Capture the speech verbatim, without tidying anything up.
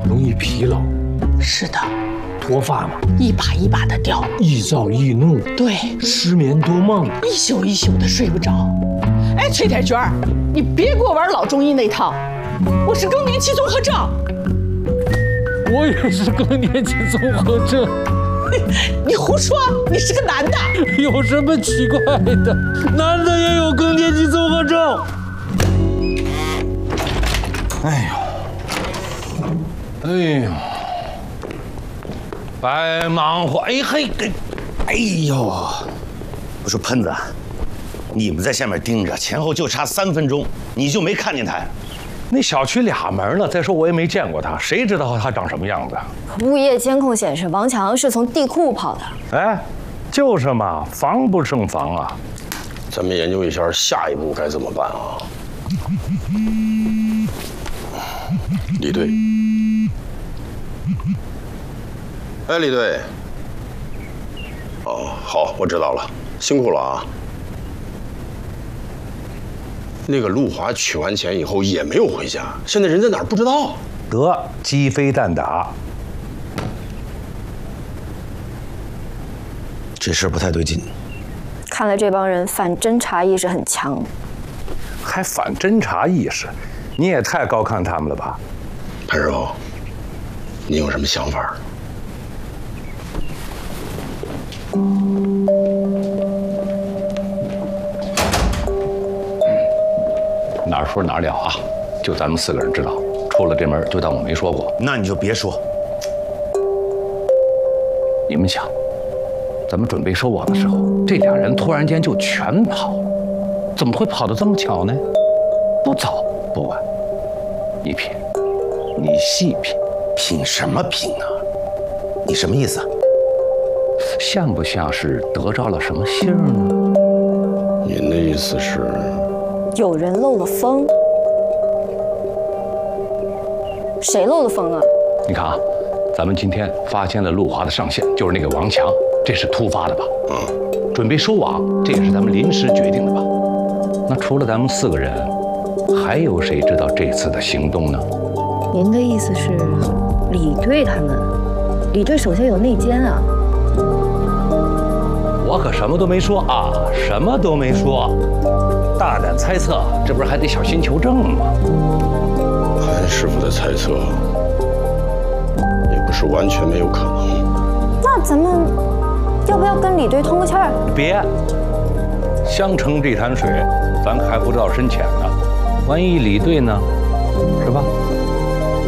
容易疲劳。 是的， 脱发嘛， 一把一把的掉， 易躁易怒， 对， 失眠多梦， 一宿一宿的睡不着。哎，崔天娟，你别给我玩老中医那套，我是更年期综合症。 我也是更年期综合症。 你胡说，你是个男的。 有什么奇怪的？男的也有更年期综合症。哎呦，哎呦，白忙活，哎嘿， 哎呦，我说喷子，你们在下面盯着，前后就差三分钟，你就没看见他呀？ 那小区俩门呢，再说我也没见过他，谁知道他长什么样子？ 物业监控显示，王强是从地库跑的。 哎，就是嘛，防不胜防啊！ 咱们研究一下下一步该怎么办啊？李队，哎，李队，哦，好，我知道了，辛苦了啊。那个陆华取完钱以后也没有回家，现在人在哪儿不知道。 得，鸡飞蛋打。 这事不太对劲。 看来这帮人反侦查意识很强。 还反侦查意识，你也太高看他们了吧？ 潘师傅，你有什么想法？ 哪儿说哪儿了啊！就咱们四个人知道，出了这门就当我没说过。 那你就别说。 你们想，咱们准备收网的时候，这俩人突然间就全跑了，怎么会跑得这么巧呢？不早不晚，你品，你细品， 品什么品啊？你什么意思？ 像不像是得着了什么信儿呢？ 您的意思是？ 有人漏了风，谁漏了风啊？ 你看啊，咱们今天发现了陆华的上线，就是那个王强，这是突发的吧？ 嗯。 准备收网，这也是咱们临时决定的吧？那除了咱们四个人，还有谁知道这次的行动呢？ 您的意思是，李队他们？李队手下有内奸啊？ 我可什么都没说啊，什么都没说。大胆猜测，这不是还得小心求证吗？ 韩师傅的猜测也不是完全没有可能。 那咱们要不要跟李队通个气儿？ 别，相承这潭水，咱还不知道深浅呢。万一李队呢，是吧？